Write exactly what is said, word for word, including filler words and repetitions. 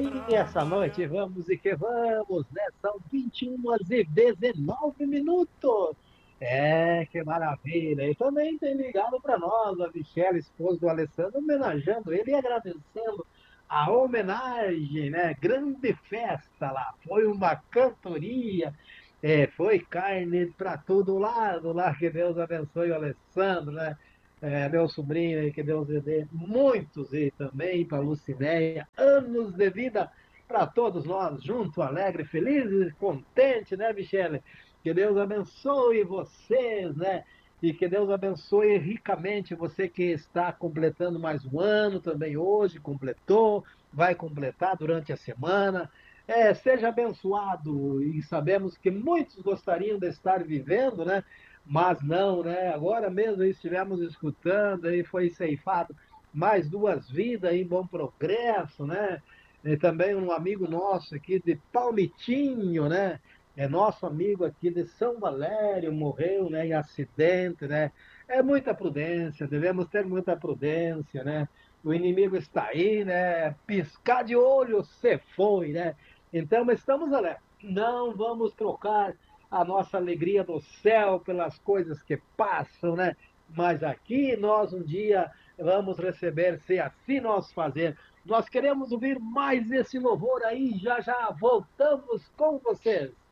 E essa noite vamos e que vamos, né? São vinte e uma horas e dezenove minutos. É, que maravilha. E também tem ligado para nós a Michelle, esposa do Alessandro, homenageando ele e agradecendo a homenagem, né? Grande festa lá. Foi uma cantoria, é, foi carne para todo lado lá. Que Deus abençoe o Alessandro, né? É, meu sobrinho aí, que Deus lhe dê muitos e também para a Lucinéia, anos de vida para todos nós, junto, alegre, felizes, contente, né, Michele? Que Deus abençoe vocês, né? E que Deus abençoe ricamente você que está completando mais um ano também hoje, completou, vai completar durante a semana. É, seja abençoado e sabemos que muitos gostariam de estar vivendo, né? Mas não, né? Agora mesmo estivemos escutando aí, foi ceifado mais duas vidas em bom progresso, né? E também um amigo nosso aqui de Palmitinho, né? É nosso amigo aqui de São Valério, morreu, né, em acidente, né? É muita prudência, devemos ter muita prudência, né? O inimigo está aí, né? Piscar de olho, se foi, né? Então, estamos alerta. Não vamos trocar a nossa alegria do céu pelas coisas que passam, né? Mas aqui nós um dia vamos receber, se assim nós fazer. Nós queremos ouvir mais esse louvor aí, já já voltamos com vocês.